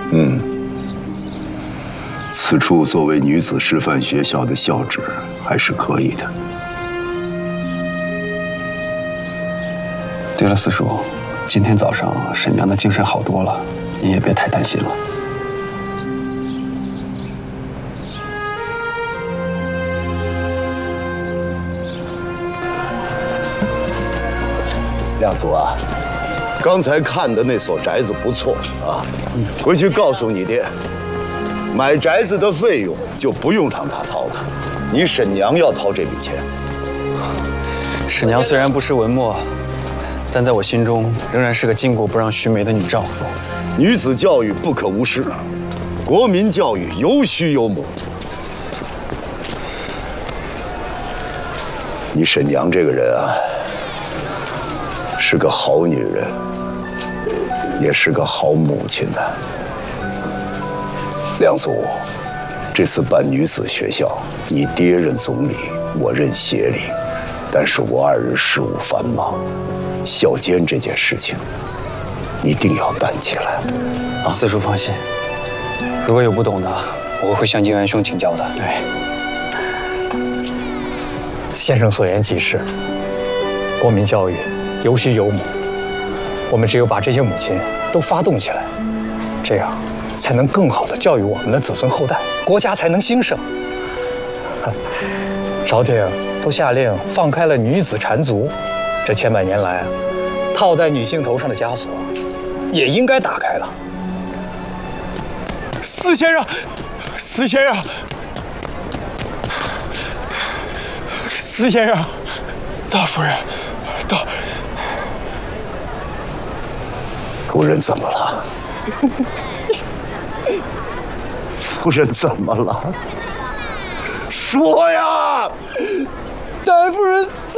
此处作为女子师范学校的校址还是可以的。 对了，四叔，今天早上沈娘的精神好多了，你也别太担心了。 亮祖啊，刚才看的那所宅子不错啊，回去告诉你爹，买宅子的费用就不用让他掏了，你沈娘要掏这笔钱。 沈娘虽然不识文墨，但在我心中仍然是个巾帼不让须眉的女丈夫。 女子教育不可无视，国民教育有须有母。你沈娘这个人啊，是个好女人，也是个好母亲的。亮祖，这次办女子学校，你爹任总理，我任协理，但是我二人事务繁忙，校监这件事情一定要担起来。啊， 四叔放心，如果有不懂的，我会向静安兄请教的。 对，先生所言极是，国民教育有须有母，我们只有把这些母亲都发动起来，这样才能更好地教育我们的子孙后代，国家才能兴盛。朝廷都下令放开了女子缠足，这千百年来，套在女性头上的枷锁，也应该打开了。 司先生，司先生，司先生，大夫人， 夫人怎么了？夫人怎么了？说呀！ 大夫人怎